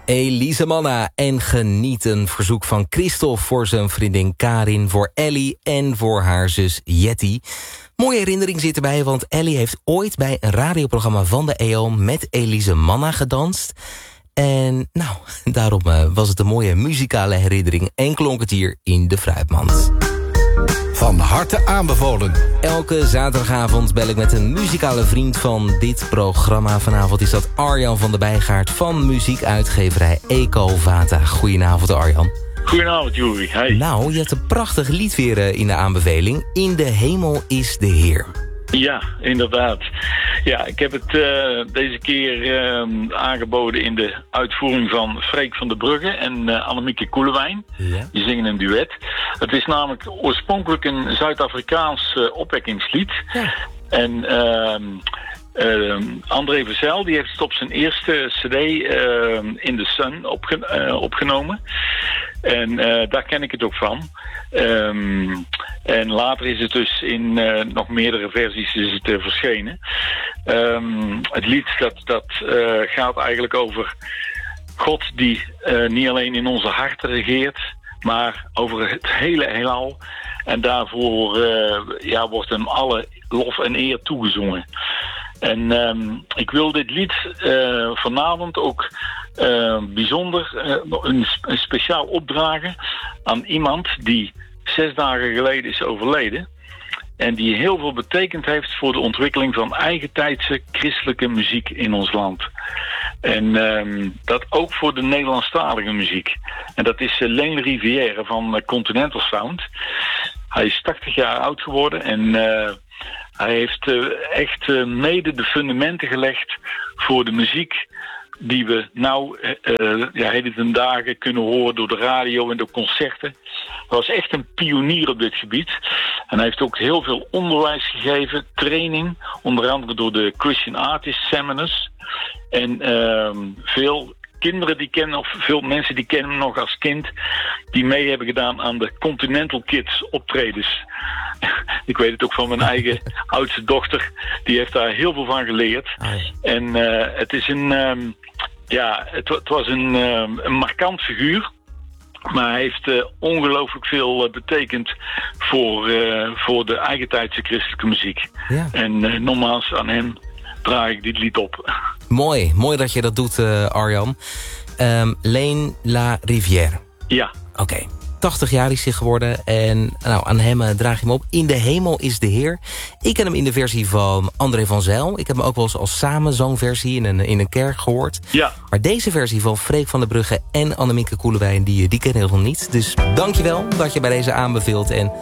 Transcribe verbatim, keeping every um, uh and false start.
Elise Manna en geniet een verzoek van Christophe voor zijn vriendin Karin, voor Ellie en voor haar zus Jetty. Mooie herinnering zit erbij, want Ellie heeft ooit bij een radioprogramma van de E O met Elise Manna gedanst. En nou, daarom uh, was het een mooie muzikale herinnering en klonk het hier in de Fruitmand. Van harte aanbevolen. Elke zaterdagavond bel ik met een muzikale vriend van dit programma. Vanavond is dat Arjan van der Bijgaard van muziekuitgeverij Ecovata. Goedenavond Arjan. Goedenavond Juri. Hey. Nou, je hebt een prachtig lied weer uh, in de aanbeveling. In de hemel is de Heer. Ja, inderdaad. Ja, ik heb het uh, deze keer uh, aangeboden in de uitvoering van Freek van der Brugge en uh, Annemieke Koelewijn. Ja. Die zingen een duet. Het is namelijk oorspronkelijk een Zuid-Afrikaans uh, opwekkingslied. Ja. En uh, uh, André Verzel die heeft het op zijn eerste cd uh, In the Sun opge- uh, opgenomen. En uh, daar ken ik het ook van. Um, en later is het dus in uh, nog meerdere versies is het, uh, verschenen. Um, het lied dat, dat uh, gaat eigenlijk over God die uh, niet alleen in onze harten regeert, maar over het hele heelal. En daarvoor uh, ja, wordt hem alle lof en eer toegezongen. En um, ik wil dit lied uh, vanavond ook uh, bijzonder uh, een, een speciaal opdragen aan iemand die zes dagen geleden is overleden. En die heel veel betekend heeft voor de ontwikkeling van eigentijdse christelijke muziek in ons land. En um, dat ook voor de Nederlandstalige muziek. En dat is uh, Leen Rivière van uh, Continental Sound. Hij is tachtig jaar oud geworden en uh, hij heeft uh, echt uh, mede de fundamenten gelegd voor de muziek die we nou uh, ja, heden ten dagen kunnen horen door de radio en door concerten. Hij was echt een pionier op dit gebied. En hij heeft ook heel veel onderwijs gegeven, training, onder andere door de Christian Artist Seminars. En uh, veel kinderen die kennen, of veel mensen die kennen hem nog als kind, die mee hebben gedaan aan de Continental Kids optredens. Ik weet het ook van mijn eigen oudste dochter. Die heeft daar heel veel van geleerd. En uh, het is een, um, ja, het, het was een, um, een markant figuur. Maar hij heeft uh, ongelooflijk veel uh, betekend voor, uh, voor de eigentijdse christelijke muziek. Ja. En uh, nogmaals aan hem draag ik dit lied op. Mooi, mooi dat je dat doet, uh, Arjan. Um, Leen La Rivière. Ja. Oké. Okay. tachtig jaar is hij geworden en nou, aan hem uh, draag je hem op. In de hemel is de Heer. Ik ken hem in de versie van André van Zijl. Ik heb hem ook wel eens als samenzangversie in een, in een kerk gehoord. Ja. Maar deze versie van Freek van der Brugge en Annemieke Koelewijn, die, die ken ik nog niet. Dus dankjewel dat je bij deze aanbeveelt. En